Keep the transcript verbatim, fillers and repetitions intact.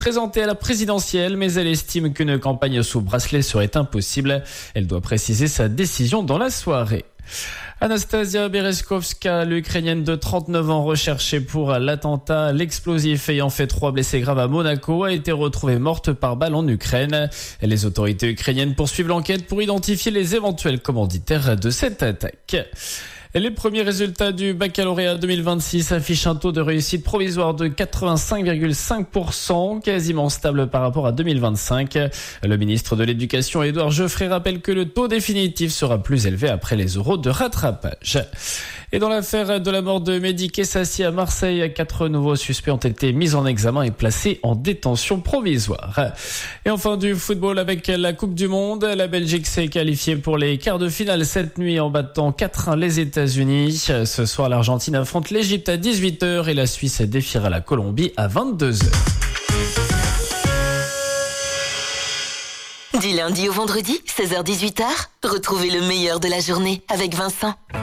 présentée à la présidentielle, mais elle estime qu'une campagne sous bracelet serait impossible. Elle doit préciser sa décision dans la soirée. Anastasia Bereskovska, l'Ukrainienne de trente-neuf ans recherchée pour l'attentat, l'explosif ayant fait trois blessés graves à Monaco, a été retrouvée morte par balle en Ukraine. Les autorités ukrainiennes poursuivent l'enquête pour identifier les éventuels commanditaires de cette attaque. Et les premiers résultats du baccalauréat deux mille vingt-six affichent un taux de réussite provisoire de quatre-vingt-cinq virgule cinq pour cent, quasiment stable par rapport à deux mille vingt-cinq. Le ministre de l'Éducation, Édouard Geoffrey, rappelle que le taux définitif sera plus élevé après les euros de rattrapage. Et dans l'affaire de la mort de Mehdi Kessassi à Marseille, quatre nouveaux suspects ont été mis en examen et placés en détention provisoire. Et enfin du football avec la Coupe du Monde. La Belgique s'est qualifiée pour les quarts de finale cette nuit en battant quatre un les États-Unis. Ce soir, l'Argentine affronte l'Égypte à dix-huit heures et la Suisse défiera la Colombie à vingt-deux heures. Du lundi au vendredi, seize heures dix-huit heures, retrouvez le meilleur de la journée avec Vincent.